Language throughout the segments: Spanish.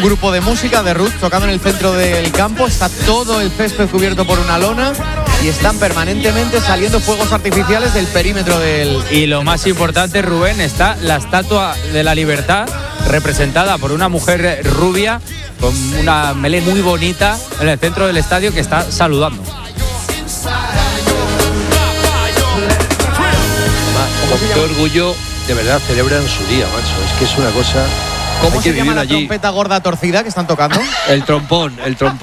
grupo de música de roots tocando en el centro del campo. Está todo el césped cubierto por una lona y están permanentemente saliendo fuegos artificiales del perímetro del... Y lo más importante, Rubén, está la Estatua de la Libertad, representada por una mujer rubia con una melé muy bonita en el centro del estadio, que está saludando. Qué orgullo, de verdad, celebran su día, macho. Es que es una cosa... ¿Cómo se llama la trompeta gorda torcida que están tocando? El trompón.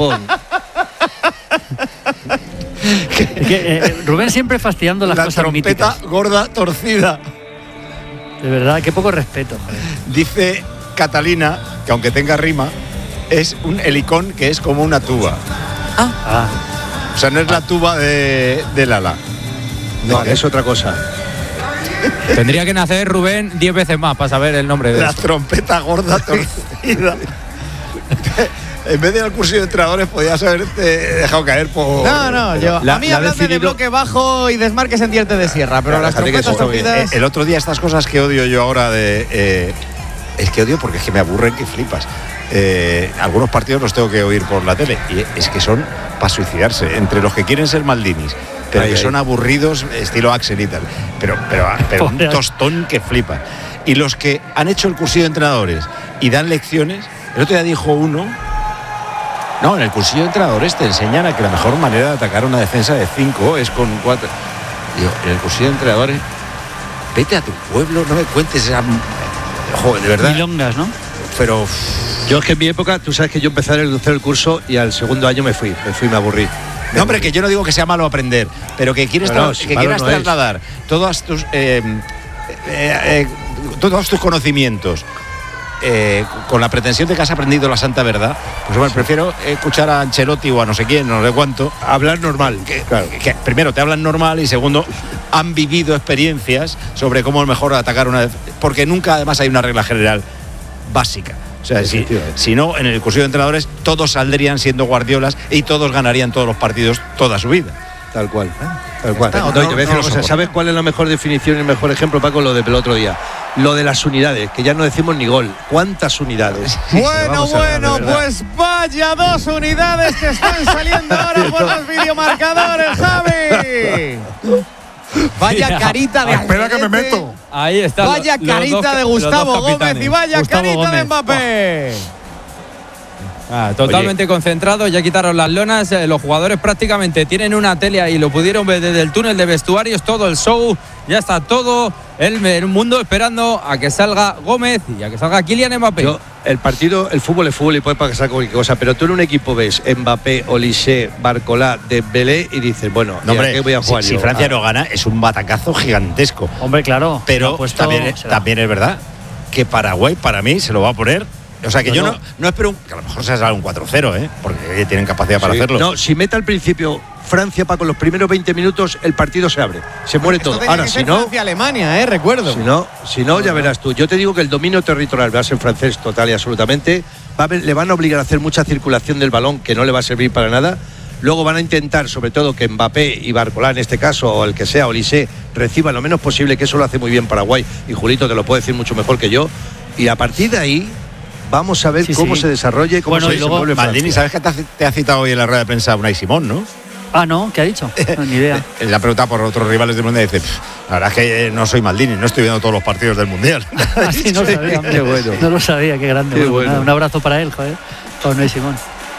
Rubén siempre fastidiando las cosas míticas. La trompeta gorda torcida. De verdad, qué poco respeto. Dice Catalina, que aunque tenga rima, es un helicón que es como una tuba. O sea, no es la tuba de Lala. No, vale. Es otra cosa. Tendría que nacer Rubén 10 veces más para saber el nombre de la esto. Trompeta gorda torcida. En vez de ir al curso de entrenadores podías haberte dejado caer por... No, yo... a mí hablan de bloque bajo y desmarques en diente de sierra, pero las trompetas torcidas... El otro día estas cosas que odio yo ahora de... es que odio porque es que me aburren que flipas. Algunos partidos los tengo que oír por la tele y es que son para suicidarse. Entre los que quieren ser Maldinis, pero que son aburridos, estilo Axel y tal. Pero un tostón que flipa. Y los que han hecho el cursillo de entrenadores y dan lecciones, el otro día dijo uno... No, en el cursillo de entrenadores te enseñan a que la mejor manera de atacar una defensa de 5 es con 4. Digo, en el cursillo de entrenadores, vete a tu pueblo, no me cuentes esa... Joder, de verdad. Milongas, ¿no? Pero... Yo es que en mi época, tú sabes que yo empecé a hacer el curso y al segundo año me fui, me aburrí. No, hombre, que yo no digo que sea malo aprender, pero que quieres quieras trasladar todos tus conocimientos con la pretensión de que has aprendido la santa verdad, pues bueno, prefiero escuchar a Ancelotti o a no sé quién, no sé cuánto. Hablar normal. Que primero te hablan normal y segundo han vivido experiencias sobre cómo es mejor atacar una... Porque nunca además hay una regla general básica. O sea, si no, en el curso de entrenadores todos saldrían siendo Guardiolas y todos ganarían todos los partidos toda su vida. Tal cual. Tal cual. No, te voy a decir una cosa. ¿Sabes cuál es la mejor definición y el mejor ejemplo, Paco? Lo del otro día. Lo de las unidades, que ya no decimos ni gol. ¿Cuántas unidades? Bueno, pues vaya 2 unidades que están saliendo ahora por los videomarcadores, Javi. Vaya carita de... Espera que me meto. Ahí está. Vaya carita de Gustavo Gómez y vaya carita de Mbappé. Totalmente concentrado, ya quitaron las lonas, los jugadores prácticamente tienen una tele ahí, lo pudieron ver desde el túnel de vestuarios, todo el show, ya está todo el mundo esperando a que salga Gómez y a que salga Kylian Mbappé. El fútbol es fútbol y puede pasar cualquier cosa, pero tú en un equipo ves Mbappé, Olise, Barcolá, Dembélé y dices, bueno, hombre, ¿qué voy a jugar si Francia no gana, es un batacazo gigantesco. Hombre, claro. Pero también es verdad que Paraguay, para mí, se lo va a poner. O sea, que yo no espero que a lo mejor se salga un 4-0, porque tienen capacidad para hacerlo. No, si mete al principio Francia, Paco, los primeros 20 minutos el partido se abre, se muere todo. Ahora, si no, Francia-Alemania, recuerdo. Si no, ya verás tú. Yo te digo que el dominio territorial va a ser francés total y absolutamente. Le van a obligar a hacer mucha circulación del balón, que no le va a servir para nada. Luego van a intentar, sobre todo, que Mbappé y Barcolá, en este caso, o el que sea, Olise, reciban lo menos posible, que eso lo hace muy bien Paraguay. Y Julito te lo puede decir mucho mejor que yo. Y a partir de ahí... Vamos a ver cómo se desarrolla y cómo se desenvuelve. Maldini, ¿sabes que te ha citado hoy en la rueda de prensa Unai Simón, no? Ah, ¿no? ¿Qué ha dicho? No, ni idea. Le ha preguntado por otros rivales del Mundial y dice, la verdad es que no soy Maldini, no estoy viendo todos los partidos del Mundial. Así no lo sabía. Qué bueno. No lo sabía, qué grande. Qué bueno. Un abrazo para él, joder. Para Unai Simón.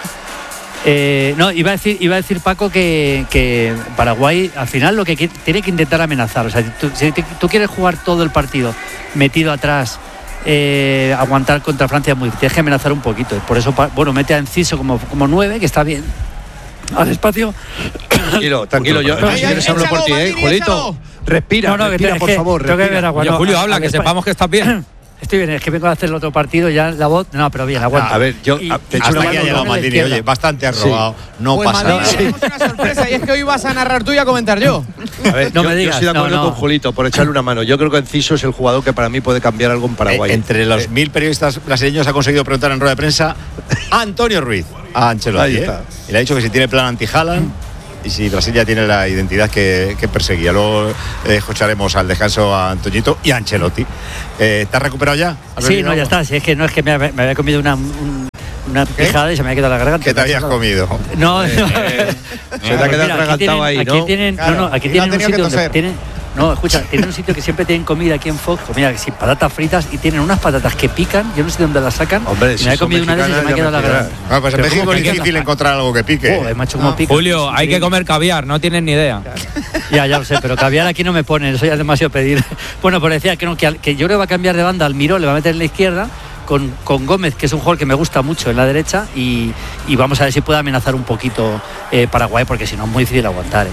Iba a decir Paco que Paraguay al final lo que tiene que intentar amenazar. O sea, si tú quieres jugar todo el partido metido atrás, aguantar contra Francia tienes que amenazar un poquito. Por eso, mete a Enciso como 9, que está bien. Al espacio. Tranquilo, yo si quieres hablo por ti, Julito. Respira, por favor. Julio, habla, que sepamos que estás bien. Estoy bien, es que vengo a hacer el otro partido, ya la voz... No, pero bien, aguanta. A ver, te he hecho hasta aquí ha llegado Maldini, oye, bastante has robado, no pues pasa nada. Tenemos una sorpresa y es que hoy vas a narrar tú y a comentar yo. A ver, no me digas. Yo estoy de acuerdo con Julito, por echarle una mano. Yo creo que Enciso es el jugador que para mí puede cambiar algo en Paraguay. Entre los 1000 periodistas brasileños ha conseguido preguntar en rueda de prensa a Antonio Ruiz, a Ancelotti. Y le ha dicho que si tiene plan anti-Haaland y si Brasil ya tiene la identidad que perseguía. Luego escucharemos al descanso a Antoñito y a Ancelotti. ¿Te has recuperado ya? Sí, ya está. Si es que no es que me había comido un una pijada y se me ha quedado la garganta. ¿Qué te habías comido? No, Se te ha quedado atragantado ahí, ¿no? Aquí tienen, Claro, aquí y tienen no ha un tenido sitio que donde toser. tienen. No, escucha, tienen un sitio que siempre tienen comida aquí en Fox, comida sin patatas fritas y tienen unas patatas que pican, yo no sé de dónde las sacan. Hombre, y si me he son comido una de esas y se me ha mexicanas, quedado la ya me garganta. Ah, pues en Pero México ¿cómo es que difícil pica? encontrar algo que pique. Joder, macho, cómo pica. Julio, hay que comer caviar, no tienen ni idea. Ya lo sé, pero caviar aquí no me ponen, eso ya es demasiado pedir. Bueno, pues decía que, no, que yo creo que va a cambiar de banda, Almirón le va a meter en la izquierda, con Gómez, que es un jugador que me gusta mucho en la derecha, y vamos a ver si puede amenazar un poquito Paraguay, porque si no es muy difícil aguantar.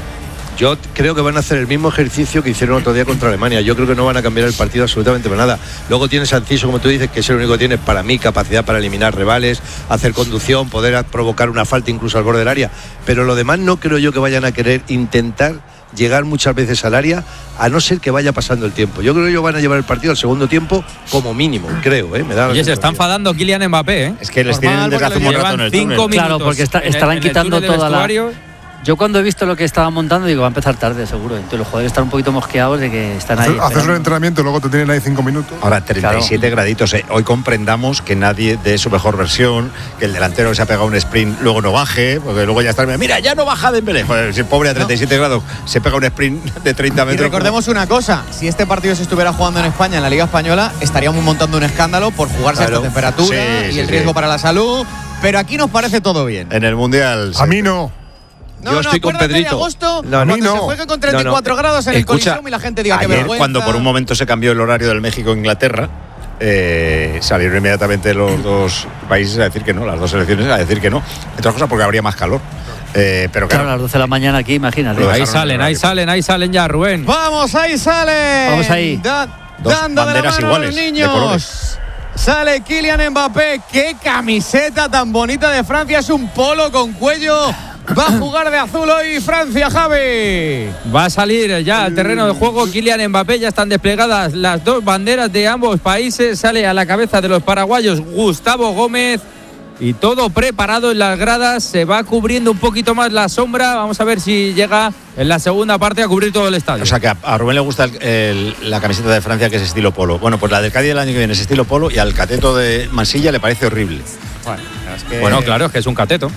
Yo creo que van a hacer el mismo ejercicio que hicieron otro día contra Alemania. Yo creo que no van a cambiar el partido absolutamente para nada. Luego tienes a Enciso, como tú dices, que es el único que tiene, para mí, capacidad para eliminar rivales, hacer conducción, poder provocar una falta incluso al borde del área. Pero lo demás no creo yo que vayan a querer intentar llegar muchas veces al área, a no ser que vaya pasando el tiempo. Yo creo que ellos van a llevar el partido al segundo tiempo como mínimo, creo. Me da la Oye, se está sensación. enfadando Kylian Mbappé, ¿eh? Es que les Normal, tienen desde hace un porque buen rato en Llevan el 5 túnel. minutos. Claro, porque estarán en el quitando túnel de toda la... vestuario. Yo cuando he visto lo que estaban montando digo, va a empezar tarde seguro. Entonces los jugadores están un poquito mosqueados de que están ahí. Haces un esperando. entrenamiento y luego te tienen ahí 5 minutos. Ahora 37 graditos. Hoy comprendamos que nadie dé su mejor versión, que el delantero se ha pegado un sprint, luego no baje, porque luego ya está. Mira, ya no baja Dembélé. Joder, si el pobre a 37 grados se pega un sprint de 30 Y metros. recordemos una cosa, si este partido se estuviera jugando en España, en la Liga Española, estaríamos montando un escándalo por jugarse a Claro. esta temperatura Sí, y sí, el sí. riesgo para la salud, pero aquí nos parece todo bien. En el Mundial. A mí no. Yo estoy con acuérdate de Pedrito. agosto, No, cuando a mí no. se juegue con 34 grados en Escucha, el Coliseum y la gente diga que ayer, vergüenza. cuando por un momento se cambió el horario del México-Inglaterra, salieron inmediatamente los dos países a decir que no, las dos selecciones a decir que no. Entre otras cosas porque habría más calor. Pero Claro, a claro, las 12 de la mañana aquí, imagínate. Lo Ahí dejaron salen, en ahí horario. salen, ahí salen ya, Rubén. Vamos, ahí sale. Vamos ahí. Dos Dando de la banderas mano a iguales, los de niños. colores. Sale Kylian Mbappé. Qué camiseta tan bonita de Francia. Es un polo con cuello. Va a jugar de azul hoy Francia, Javi. Va a salir ya al terreno de juego Kylian Mbappé. Ya están desplegadas las dos banderas de ambos países. Sale a la cabeza de los paraguayos Gustavo Gómez. Y todo preparado en las gradas. Se va cubriendo un poquito más la sombra. Vamos a ver si llega en la segunda parte a cubrir todo el estadio. O sea que a Rubén le gusta la camiseta de Francia, que es estilo polo. Bueno, pues la del Cádiz del año que viene es estilo polo y al cateto de Mansilla le parece horrible. Bueno, claro, es que es un cateto.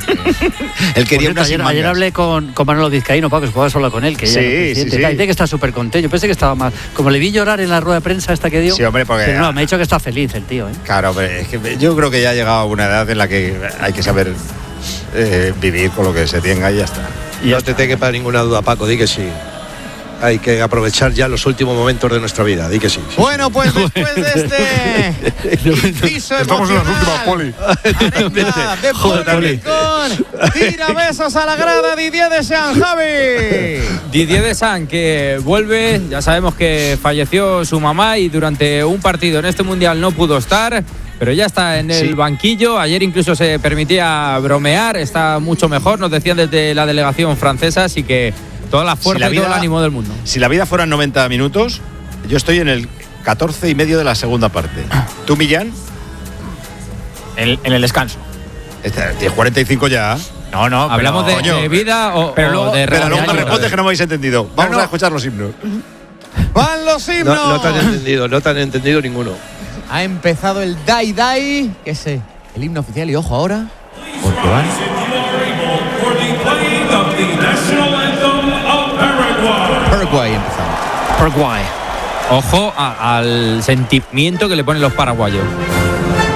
Él quería Por cierto, unas ayer hablé con Manolo Vizcaíno, Pablo, que jugaba solo con él, que Sí, ella era presidente, sí, tal, sí. y dice que está súper contento. Yo pensé que estaba mal. Como le vi llorar en la rueda de prensa esta que dio. Sí, hombre, porque- Pero no, me ha dicho que está feliz el tío, ¿eh? Claro, pero es que yo creo que ya ha llegado a una edad en la que hay que saber vivir con lo que se tenga y ya está. Y no te te quepa ninguna duda, Paco, di que sí. Hay que aprovechar ya los últimos momentos de nuestra vida, di que sí. Bueno, pues después de este inciso Estamos en las últimas, emocional, Poli. arena de Puerto Rincón, tira besos a la grada Didier Deschamps, Javi. Didier Deschamps, que vuelve, ya sabemos que falleció su mamá y durante un partido en este Mundial no pudo estar, pero ya está en el Sí. banquillo. Ayer incluso se permitía bromear, está mucho mejor, nos decían desde la delegación francesa, así que toda la fuerza Si la y todo el vida- ánimo del mundo. Si la vida fueran 90 minutos, yo estoy en el 14 y medio de la segunda parte. ¿Tú, Millán? En el descanso. Tienes 45 ya. No, no, ¿Hablamos pero, de vida o, pero o luego- de Pero luego me realidad? respondes que no me habéis entendido. Vamos a escuchar los himnos. Van los himnos. No te han entendido ninguno. Ha empezado el Dai Dai, que es el himno oficial, y ojo ahora, porque van. Paraguay empezando. Paraguay. Ojo al sentimiento que le ponen los paraguayos.